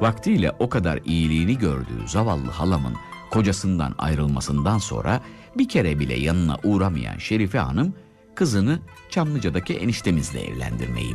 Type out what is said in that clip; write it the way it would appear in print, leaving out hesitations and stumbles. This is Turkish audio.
Vaktiyle o kadar iyiliğini gördüğü zavallı halamın kocasından ayrılmasından sonra bir kere bile yanına uğramayan Şerife Hanım kızını Çamlıca'daki eniştemizle evlendirmeyi